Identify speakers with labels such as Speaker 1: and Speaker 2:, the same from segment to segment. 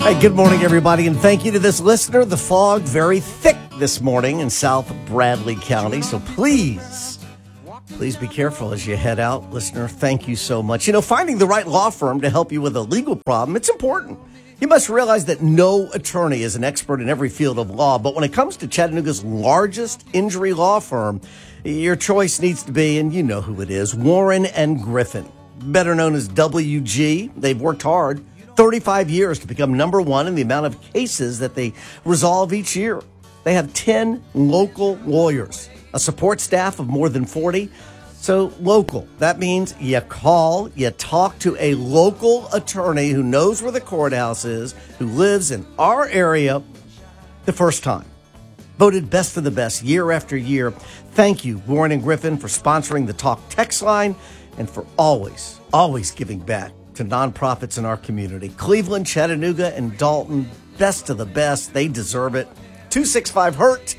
Speaker 1: Hey, good morning, everybody, and thank you to this listener. The fog very thick this morning in South Bradley County, so please be careful as you head out, listener. Thank you so much. You know, finding the right law firm to help you with a legal problem, it's important. You must realize that no attorney is an expert in every field of law, but when it comes to Chattanooga's largest injury law firm, your choice needs to be, and you know who it is, Warren and Griffin, better known as WG. They've worked hard 35 years to become number one in the amount of cases that they resolve each year. They have 10 local lawyers, a support staff of more than 40. So local, that means you call, you talk to a local attorney who knows where the courthouse is, who lives in our area the first time. Voted best of the best year after year. Thank you, Warren and Griffin, for sponsoring the Talk text line and for always giving back to nonprofits in our community. Cleveland, Chattanooga, and Dalton, best of the best. They deserve it. 265-HURT.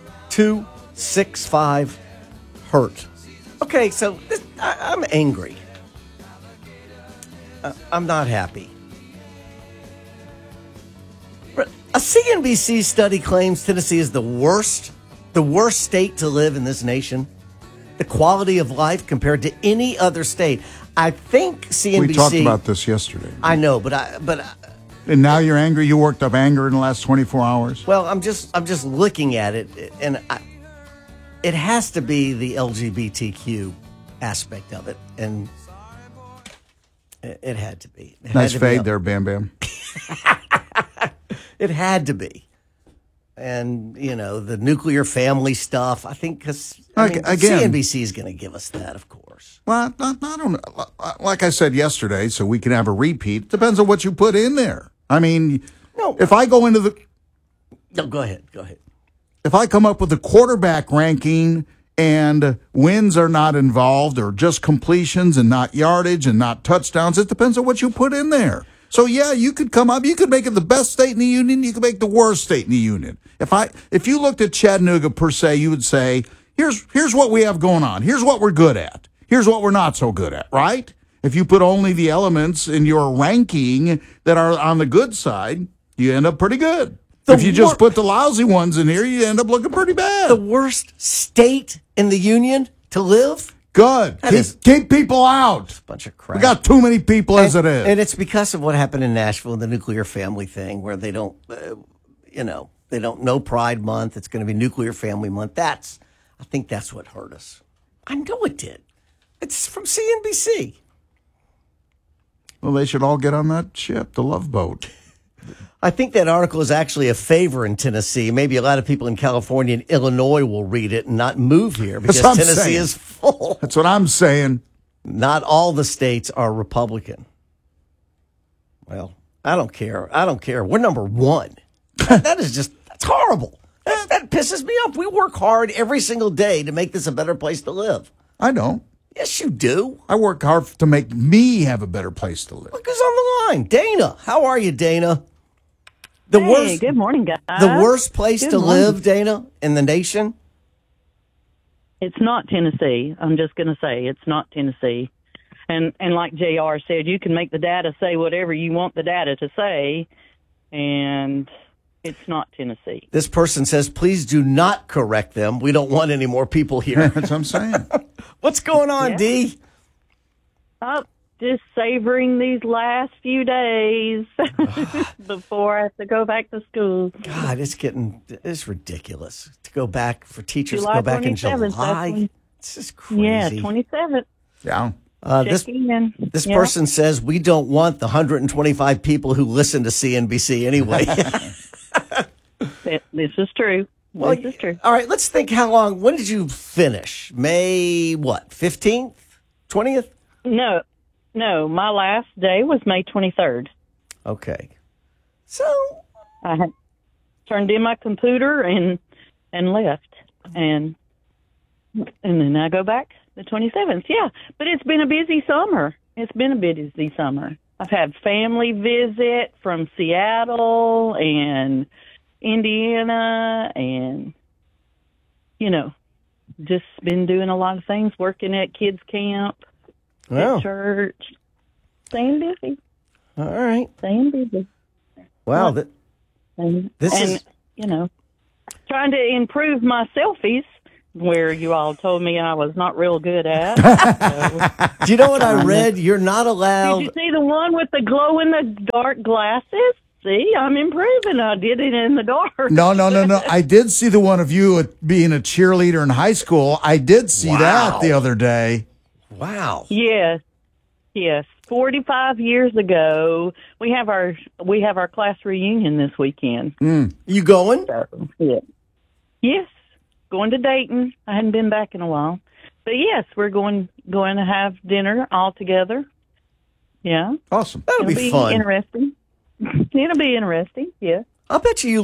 Speaker 1: 265-HURT. Okay, so I'm angry. I'm not happy. A CNBC study claims Tennessee is the worst state to live in this nation. The quality of life compared to any other state. I think CNBC.
Speaker 2: We talked about this yesterday.
Speaker 1: I know, but
Speaker 2: and now you're angry. You worked up anger in the last 24 hours.
Speaker 1: Well, I'm just looking at it, and it has to be the LGBTQ aspect of it, and it had to be.
Speaker 2: Nice fade there, Bam Bam.
Speaker 1: It had to be. And, you know, the nuclear family stuff, I think, because CNBC is going to give us that, of course.
Speaker 2: Well, I don't know. Like I said yesterday, so we can have a repeat, it depends on what you put in there. I mean,
Speaker 1: no.
Speaker 2: If I go into the...
Speaker 1: No, go ahead.
Speaker 2: If I come up with a quarterback ranking and wins are not involved or just completions and not yardage and not touchdowns, it depends on what you put in there. So, yeah, you could come up, you could make it the best state in the union, you could make the worst state in the union. If you looked at Chattanooga per se, you would say, here's what we have going on. Here's what we're good at. Here's what we're not so good at, right? If you put only the elements in your ranking that are on the good side, you end up pretty good. If you just put the lousy ones in here, you end up looking pretty bad.
Speaker 1: The worst state in the union to live?
Speaker 2: Good. Keep people out.
Speaker 1: Bunch of crap.
Speaker 2: We got too many people as it is.
Speaker 1: And it's because of what happened in Nashville, the nuclear family thing, where they don't, they don't know Pride Month. It's going to be Nuclear Family Month. I think that's what hurt us. I know it did. It's from CNBC.
Speaker 2: Well, they should all get on that ship, the Love Boat.
Speaker 1: I think that article is actually a favor in Tennessee. Maybe a lot of people in California and Illinois will read it and not move here because Tennessee is full.
Speaker 2: That's what I'm saying.
Speaker 1: Not all the states are Republican. Well, I don't care. We're number one. That's horrible. That pisses me off. We work hard every single day to make this a better place to live.
Speaker 2: I don't.
Speaker 1: Yes, you do.
Speaker 2: I work hard to make me have a better place to live.
Speaker 1: Look who's on the line. Dana. How are you, Dana?
Speaker 3: Good morning, guys.
Speaker 1: The worst place to live, Dana, in the nation?
Speaker 3: It's not Tennessee. I'm just going to say it's not Tennessee. And like JR said, you can make the data say whatever you want the data to say, and it's not Tennessee.
Speaker 1: This person says, please do not correct them. We don't want any more people here.
Speaker 2: That's what I'm saying.
Speaker 1: What's going on, D?
Speaker 3: Just savoring these last few days before I have to go back to school.
Speaker 1: God, it's ridiculous to go back for teachers to
Speaker 3: July
Speaker 1: go back in July. It's just crazy.
Speaker 3: Yeah, 27th.
Speaker 2: Yeah.
Speaker 1: This person says we don't want the 125 people who listen to CNBC anyway.
Speaker 3: This is true.
Speaker 1: Well,
Speaker 3: this is true.
Speaker 1: All right, let's think how long. When did you finish? May, 15th? 20th?
Speaker 3: No, my last day was May 23rd.
Speaker 1: Okay. So
Speaker 3: I had turned in my computer and left. And then I go back the 27th. Yeah, but it's been a busy summer. I've had family visit from Seattle and Indiana and, just been doing a lot of things, working at kids camp, at church, staying busy.
Speaker 1: All right.
Speaker 3: Staying busy.
Speaker 1: Wow.
Speaker 3: and
Speaker 1: This is
Speaker 3: you know, trying to improve my selfies, where you all told me I was not real good at. So.
Speaker 1: Do you know what I read? You're not allowed.
Speaker 3: Did you see the one with the glow in the dark glasses? See, I'm improving. I did it in the dark.
Speaker 2: No. I did see the one of you being a cheerleader in high school. I did see that the other day.
Speaker 1: Wow.
Speaker 3: Yes. 45 years ago, we have our class reunion this weekend.
Speaker 1: You going?
Speaker 3: So, yeah. Yes, going to Dayton. I hadn't been back in a while, but yes, we're going to have dinner all together. Yeah,
Speaker 2: Awesome.
Speaker 1: That'll
Speaker 3: it'll
Speaker 1: be fun.
Speaker 3: Interesting. It'll be interesting. Yeah.
Speaker 1: I bet you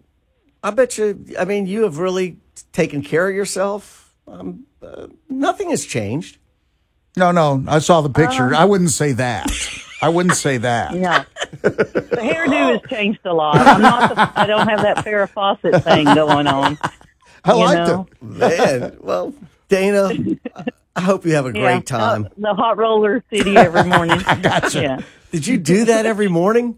Speaker 1: I mean, you have really taken care of yourself. Nothing has changed.
Speaker 2: No. I saw the picture. I wouldn't say that. I wouldn't say that.
Speaker 3: No. The hairdo has changed a lot. I don't have that Farrah Fawcett thing going on.
Speaker 2: I liked
Speaker 3: know?
Speaker 2: it.
Speaker 1: Man, well, Dana, I hope you have a great time.
Speaker 3: The hot roller city every morning.
Speaker 2: I gotcha.
Speaker 3: Yeah.
Speaker 1: Did you do that every morning?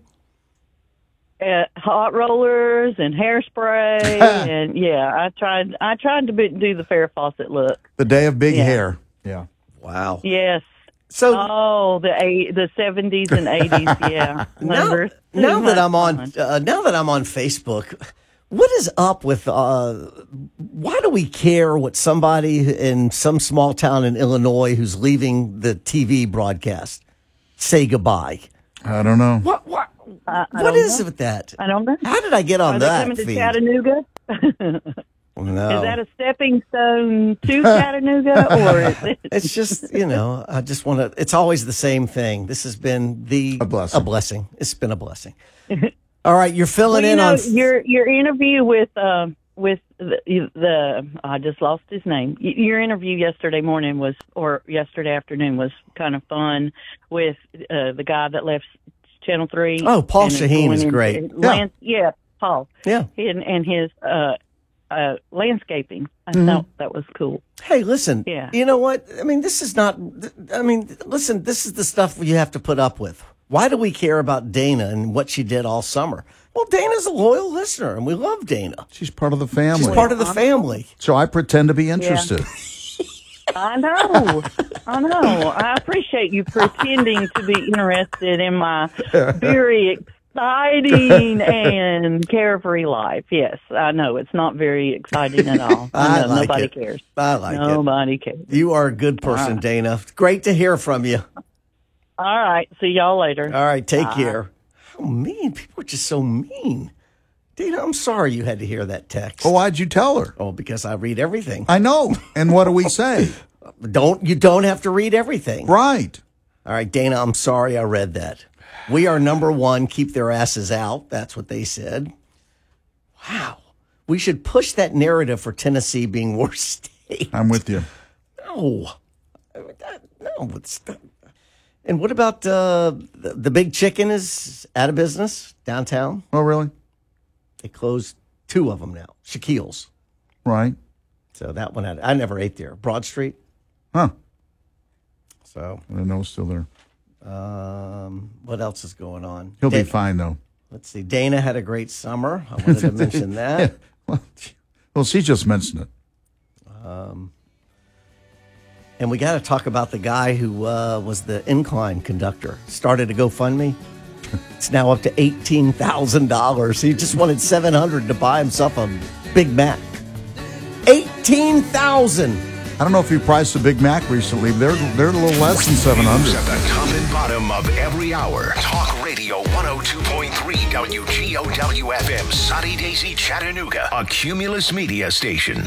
Speaker 3: Hot rollers and hairspray, and I tried to do the Farrah Fawcett look.
Speaker 2: The day of big hair. Yeah.
Speaker 1: Wow.
Speaker 3: Yes.
Speaker 1: So
Speaker 3: the 70s and 80s. Yeah.
Speaker 1: now that I'm on Facebook, what is up with why do we care what somebody in some small town in Illinois who's leaving the TV broadcast say goodbye?
Speaker 2: I don't know.
Speaker 1: What is it with that?
Speaker 3: I don't know.
Speaker 1: How did I get on
Speaker 3: Are
Speaker 1: that
Speaker 3: they coming to
Speaker 1: feed?
Speaker 3: Chattanooga?
Speaker 1: No.
Speaker 3: Is that a stepping stone to Chattanooga, or is it?
Speaker 1: It's just, I just want to, it's always the same thing. This has been a blessing. It's been a blessing. All right. You're filling in on
Speaker 3: your interview with the I just lost his name. Your interview yesterday afternoon was kind of fun with the guy that left Channel 3.
Speaker 1: Oh, Paul Shaheen is great.
Speaker 3: Paul.
Speaker 1: Yeah.
Speaker 3: And his landscaping. I thought that was cool.
Speaker 1: Hey, listen.
Speaker 3: Yeah.
Speaker 1: You know what? I mean, this is the stuff you have to put up with. Why do we care about Dana and what she did all summer? Well, Dana's a loyal listener, and we love Dana.
Speaker 2: She's part of the family.
Speaker 1: She's part of the family.
Speaker 2: So I pretend to be interested.
Speaker 3: I know. I appreciate you pretending to be interested in my very exciting and carefree life. Yes, I know. It's not very exciting at all. Nobody cares.
Speaker 1: I like it.
Speaker 3: Nobody cares.
Speaker 1: You are a good person, Dana. Great to hear from you.
Speaker 3: All right. See y'all later.
Speaker 1: All right. Take care. How mean. People are just so mean. Dana, I'm sorry you had to hear that text.
Speaker 2: Well, why'd you tell her?
Speaker 1: Oh, because I read everything.
Speaker 2: I know. And what do we say?
Speaker 1: You don't have to read everything.
Speaker 2: Right.
Speaker 1: All right, Dana, I'm sorry I read that. We are number one. Keep their asses out. That's what they said. Wow. We should push that narrative for Tennessee being worst state.
Speaker 2: I'm with you.
Speaker 1: No. It's not. And what about the Big Chicken is out of business downtown?
Speaker 2: Oh, really?
Speaker 1: They closed 2 of them now. Shaquille's.
Speaker 2: Right.
Speaker 1: So that one I never ate there. Broad Street.
Speaker 2: Huh.
Speaker 1: So
Speaker 2: I didn't know it's still there.
Speaker 1: What else is going on?
Speaker 2: He'll be fine, though.
Speaker 1: Let's see. Dana had a great summer. I wanted to mention that.
Speaker 2: Well, she just mentioned it.
Speaker 1: And we got to talk about the guy who was the incline conductor. Started a GoFundMe. It's now up to $18,000. He just wanted $700 to buy himself a Big Mac. $18,000.
Speaker 2: I don't know if you priced a Big Mac recently. They're a little less than $700.
Speaker 4: At the top and bottom of every hour. Talk Radio 102.3 WGOW FM, Sunny Daisy, Chattanooga, a Cumulus Media station.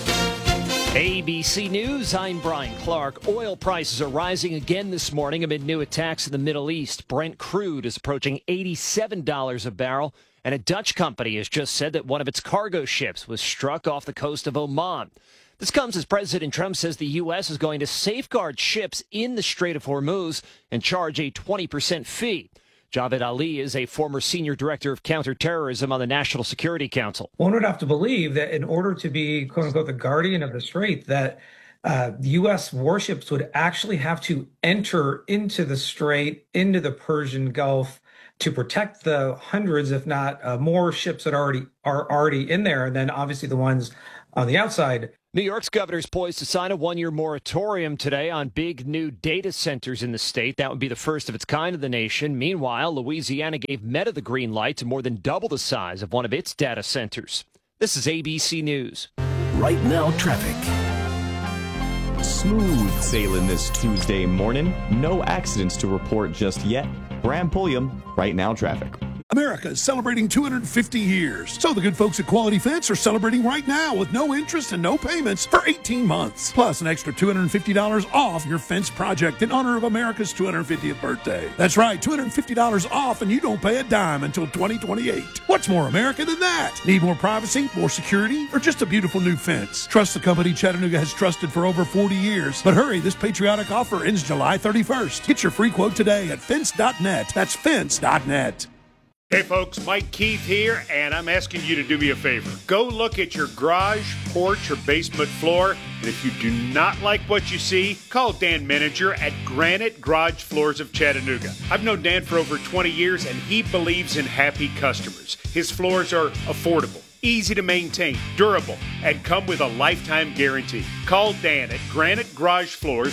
Speaker 5: ABC News, I'm Brian Clark. Oil prices are rising again this morning amid new attacks in the Middle East. Brent crude is approaching $87 a barrel, and a Dutch company has just said that one of its cargo ships was struck off the coast of Oman. This comes as President Trump says the U.S. is going to safeguard ships in the Strait of Hormuz and charge a 20% fee. Javed Ali is a former senior director of counterterrorism on the National Security Council.
Speaker 6: One would have to believe that in order to be, quote unquote, the guardian of the Strait, that U.S. warships would actually have to enter into the Strait, into the Persian Gulf, to protect the hundreds, if not more ships that are already in there, and then obviously the ones on the outside.
Speaker 5: New York's governor is poised to sign a one-year moratorium today on big new data centers in the state. That would be the first of its kind in the nation. Meanwhile, Louisiana gave Meta the green light to more than double the size of one of its data centers. This is ABC News.
Speaker 4: Right now, traffic.
Speaker 7: Smooth sailing this Tuesday morning. No accidents to report just yet. Bram Pulliam, Right Now Traffic.
Speaker 8: America is celebrating 250 years. So the good folks at Quality Fence are celebrating right now with no interest and no payments for 18 months. Plus an extra $250 off your fence project in honor of America's 250th birthday. That's right, $250 off and you don't pay a dime until 2028. What's more American than that? Need more privacy, more security, or just a beautiful new fence? Trust the company Chattanooga has trusted for over 40 years. But hurry, this patriotic offer ends July 31st. Get your free quote today at fence.net. That's fence.net.
Speaker 9: Hey folks, Mike Keith here, and I'm asking you to do me a favor. Go look at your garage, porch, or basement floor, and if you do not like what you see, call Dan Menninger at Granite Garage Floors of Chattanooga. I've known Dan for over 20 years, and he believes in happy customers. His floors are affordable, easy to maintain, durable, and come with a lifetime guarantee. Call Dan at Granite Garage Floors,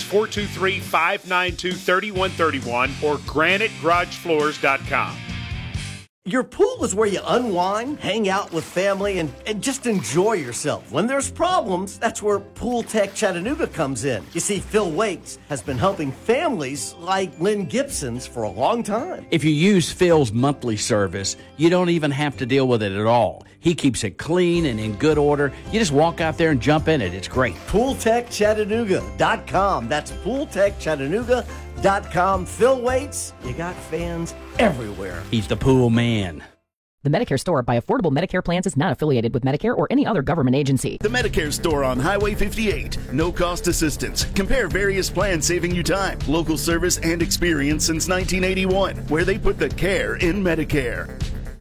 Speaker 9: 423-592-3131 or granitegaragefloors.com.
Speaker 1: Your pool is where you unwind, hang out with family, and just enjoy yourself. When there's problems, that's where Pool Tech Chattanooga comes in. You see, Phil Wakes has been helping families like Lynn Gibson's for a long time.
Speaker 10: If you use Phil's monthly service, you don't even have to deal with it at all. He keeps it clean and in good order. You just walk out there and jump in it. It's great.
Speaker 1: PoolTechChattanooga.com. That's PoolTechChattanooga.com. Phil Waits, you got fans everywhere.
Speaker 10: He's the pool man.
Speaker 11: The Medicare Store by Affordable Medicare Plans is not affiliated with Medicare or any other government agency.
Speaker 12: The Medicare Store on Highway 58. No cost assistance. Compare various plans saving you time, local service, and experience since 1981, where they put the care in Medicare.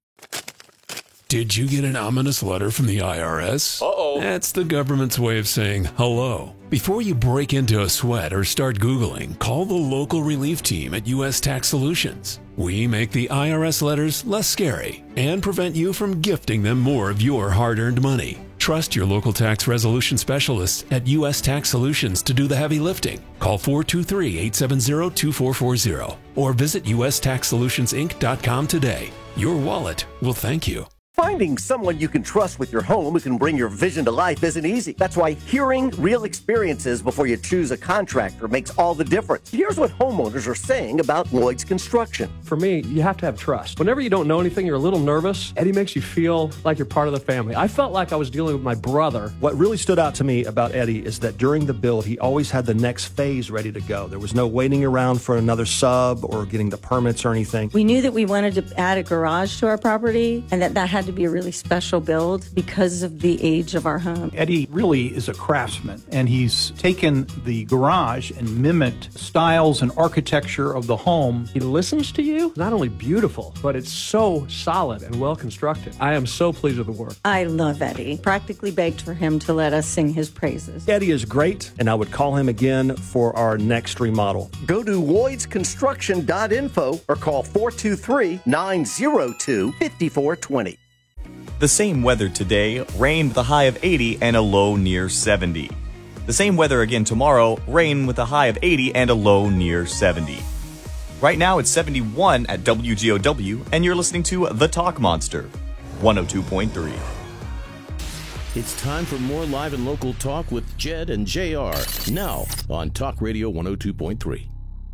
Speaker 13: Did you get an ominous letter from the IRS? Uh-oh. That's the government's way of saying hello. Before you break into a sweat or start Googling, call the local relief team at U.S. Tax Solutions. We make the IRS letters less scary and prevent you from gifting them more of your hard-earned money. Trust your local tax resolution specialists at U.S. Tax Solutions to do the heavy lifting. Call 423-870-2440 or visit USTaxSolutionsInc.com today. Your wallet will thank you.
Speaker 1: Finding someone you can trust with your home who can bring your vision to life isn't easy. That's why hearing real experiences before you choose a contractor makes all the difference. Here's what homeowners are saying about Lloyd's Construction.
Speaker 14: For me, you have to have trust. Whenever you don't know anything, you're a little nervous. Eddie makes you feel like you're part of the family. I felt like I was dealing with my brother.
Speaker 15: What really stood out to me about Eddie is that during the build, he always had the next phase ready to go. There was no waiting around for another sub or getting the permits or anything.
Speaker 16: We knew that we wanted to add a garage to our property and that had to be a really special build because of the age of our home.
Speaker 17: Eddie really is a craftsman, and he's taken the garage and mimicked styles and architecture of the home.
Speaker 14: He listens to you. Not only beautiful, but it's so solid and well constructed. I am so pleased with the work.
Speaker 16: I love Eddie. Practically begged for him to let us sing his praises.
Speaker 15: Eddie is great, and I would call him again for our next remodel.
Speaker 1: Go to LloydsConstruction.info or call 423-902-5420.
Speaker 7: The same weather today, rain with a high of 80 and a low near 70. The same weather again tomorrow, rain with a high of 80 and a low near 70. Right now it's 71 at WGOW, and you're listening to The Talk Monster, 102.3.
Speaker 18: It's time for more live and local talk with Jed and JR, now on Talk Radio 102.3.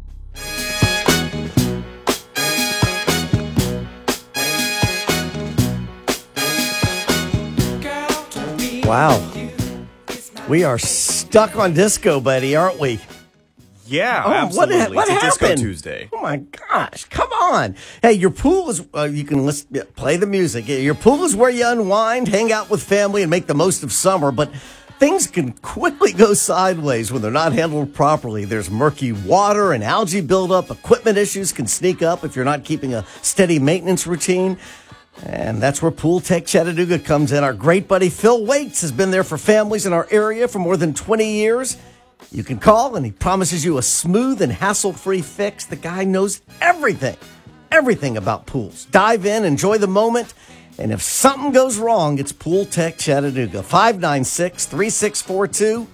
Speaker 1: Wow. We are stuck on disco, buddy, aren't we?
Speaker 7: Yeah, absolutely.
Speaker 1: What
Speaker 7: it's
Speaker 1: happened?
Speaker 7: a Disco Tuesday.
Speaker 1: Oh, my gosh. Come on. Hey, your pool is, you can play the music. Your pool is where you unwind, hang out with family, and make the most of summer, but things can quickly go sideways when they're not handled properly. There's murky water and algae buildup. Equipment issues can sneak up if you're not keeping a steady maintenance routine. And that's where Pool Tech Chattanooga comes in. Our great buddy Phil Waits has been there for families in our area for more than 20 years. You can call and he promises you a smooth and hassle-free fix. The guy knows everything everything about pools. Dive in, enjoy the moment, and if something goes wrong, it's Pool Tech Chattanooga. 596-3642,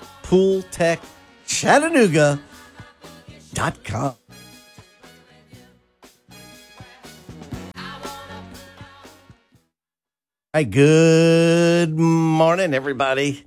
Speaker 1: pooltechchattanooga.com. Hi, good morning, everybody.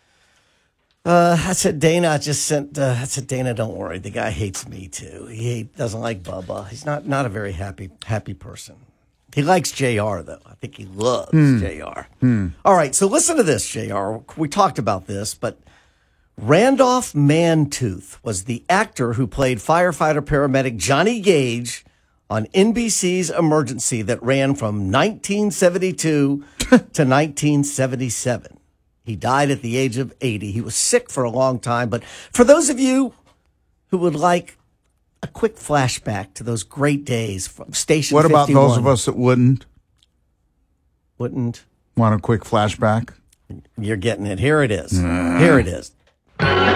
Speaker 1: I said, Dana, I said, Dana, don't worry. The guy hates me, too. He doesn't like Bubba. He's not a very happy person. He likes JR, though. I think he loves JR. All right, so listen to this, JR. We talked about this, but Randolph Mantooth was the actor who played firefighter paramedic Johnny Gage on NBC's Emergency that ran from 1972 to 1977. He died at the age of 80. He was sick for a long time. But for those of you who would like a quick flashback to those great days from Station 51.
Speaker 2: What about those of us that wouldn't?
Speaker 1: Wouldn't?
Speaker 2: Want a quick flashback?
Speaker 1: You're getting it. Here it is. Here it is.